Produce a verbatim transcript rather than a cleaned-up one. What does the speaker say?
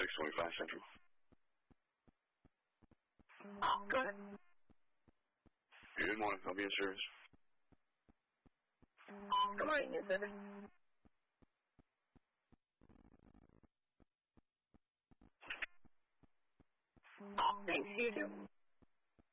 six twenty-five Central. Oh, good. Good morning. I'll be in service. Good morning, Miss Evans. Oh, thanks, you too.